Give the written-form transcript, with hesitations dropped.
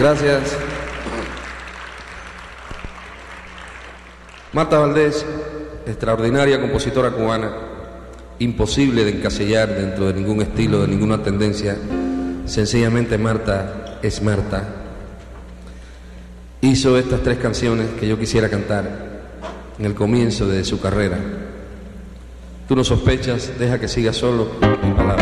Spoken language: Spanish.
Gracias. Marta Valdés, extraordinaria compositora cubana, imposible de encasillar dentro de ningún estilo, de ninguna tendencia. Sencillamente Marta es Marta. Hizo estas 3 canciones que yo quisiera cantar en el comienzo de su carrera. Tú no sospechas, deja que siga solo, mi palabra.